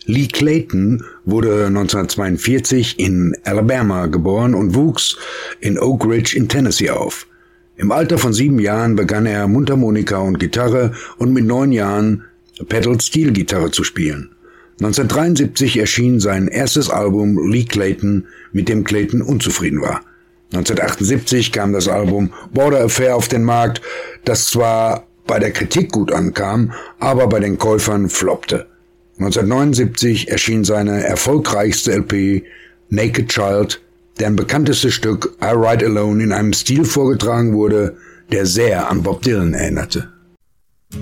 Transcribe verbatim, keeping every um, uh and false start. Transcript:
Lee Clayton wurde neunzehnhundertzweiundvierzig in Alabama geboren und wuchs in Oak Ridge in Tennessee auf. Im Alter von sieben Jahren begann er Mundharmonika und Gitarre und mit neun Jahren Pedal-Steel-Gitarre zu spielen. neunzehnhundertdreiundsiebzig erschien sein erstes Album Lee Clayton, mit dem Clayton unzufrieden war. neunzehnhundertachtundsiebzig kam das Album Border Affair auf den Markt, das zwar bei der Kritik gut ankam, aber bei den Käufern floppte. neunzehnhundertneunundsiebzig erschien seine erfolgreichste L P Naked Child, deren bekanntestes Stück I Ride Alone in einem Stil vorgetragen wurde, der sehr an Bob Dylan erinnerte.